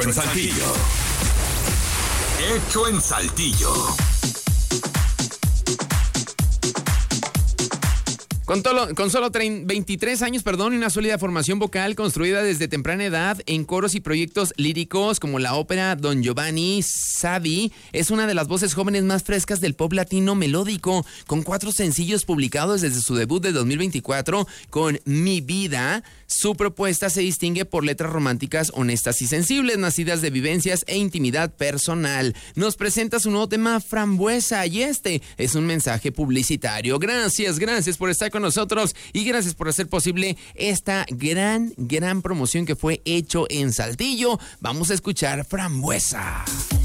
en Saltillo. Hecho en Saltillo. Con solo 23 años, y una sólida formación vocal construida desde temprana edad en coros y proyectos líricos como la ópera Don Giovanni, Savi es una de las voces jóvenes más frescas del pop latino melódico, con 4 sencillos publicados desde su debut de 2024 con Mi Vida. Su propuesta se distingue por letras románticas, honestas y sensibles, nacidas de vivencias e intimidad personal. Nos presenta su nuevo tema Frambuesa y este es un mensaje publicitario. Gracias por estar con nosotros y gracias por hacer posible esta gran promoción que fue Hecho en Saltillo. Vamos a escuchar Frambuesa.